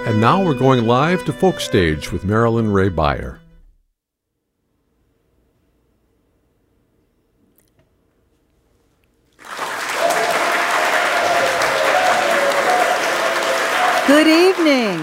And now we're going live to Folk Stage with Marilyn Ray Beyer. Good evening.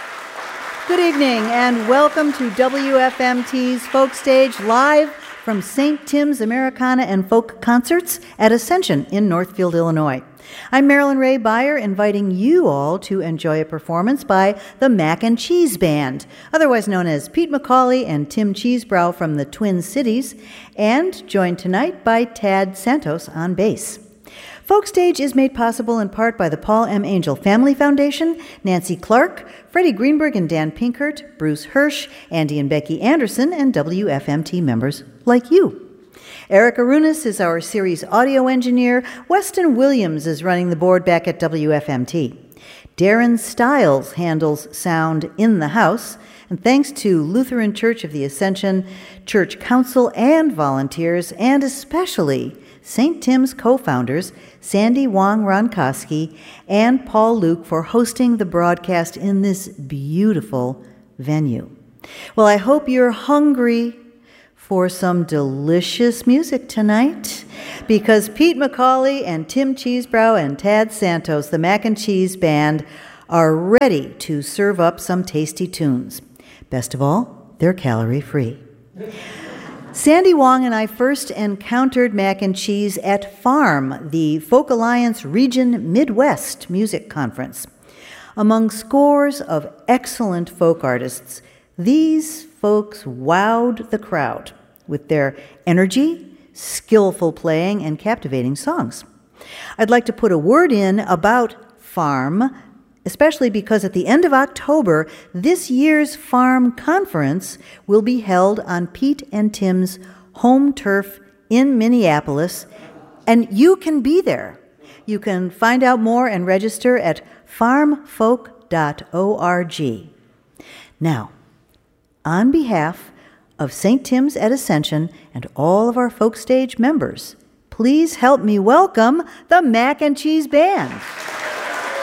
Good evening, and welcome to WFMT's Folk Stage live from St. Tim's Americana and Folk Concerts at Ascension in Northfield, Illinois. I'm Marilyn Ray Beyer, inviting you all to enjoy a performance by the Mac and Cheese Band, otherwise known as Pete McCauley and Tim Cheesebrow from the Twin Cities, and joined tonight by Tad Santos on bass. Folk Stage is made possible in part by the Paul M. Angel Family Foundation, Nancy Clark, Freddie Greenberg and Dan Pinkert, Bruce Hirsch, Andy and Becky Anderson, and WFMT members like you. Eric Arunas is our series audio engineer. Weston Williams is running the board back at WFMT. Darren Stiles handles sound in the house. And thanks to Lutheran Church of the Ascension, Church Council and volunteers, and especially St. Tim's co-founders, Sandy Wong Ronkoski and Paul Luke, for hosting the broadcast in this beautiful venue. Well, I hope you're hungry for some delicious music tonight, because Pete McCauley and Tim Cheesebrow and Tad Santos, the Mac and Cheese Band, are ready to serve up some tasty tunes. Best of all, they're calorie-free. Sandy Wong and I first encountered Mac and Cheese at FARM, the Folk Alliance Region Midwest Music Conference. Among scores of excellent folk artists, these folks wowed the crowd with their energy, skillful playing, and captivating songs. I'd like to put a word in about FARM, especially because at the end of October, this year's FARM conference will be held on Pete and Tim's home turf in Minneapolis, and you can be there. You can find out more and register at farmfolk.org. Now, on behalf of St. Tim's at Ascension and all of our Folk Stage members, please help me welcome the Mac and Cheese Band.